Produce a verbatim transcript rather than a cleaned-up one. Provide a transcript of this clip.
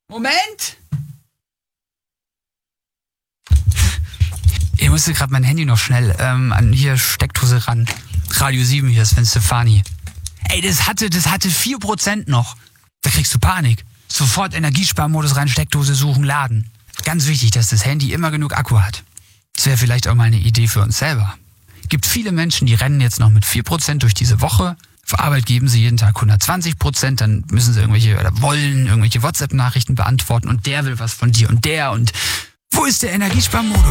Moment! Ich musste gerade mein Handy noch schnell ähm, an hier Steckdose ran. Radio sieben hier, Sven Stefani. Ey, das hatte, das hatte vier Prozent noch. Da kriegst du Panik. Sofort Energiesparmodus rein, Steckdose suchen, laden. Ganz wichtig, dass das Handy immer genug Akku hat. Das wäre vielleicht auch mal eine Idee für uns selber. Gibt viele Menschen, die rennen jetzt noch mit vier Prozent durch diese Woche. Auf Arbeit geben sie jeden Tag hundertzwanzig Prozent, dann müssen sie irgendwelche, oder wollen irgendwelche WhatsApp-Nachrichten beantworten und der will was von dir und der und wo ist der Energiesparmodus?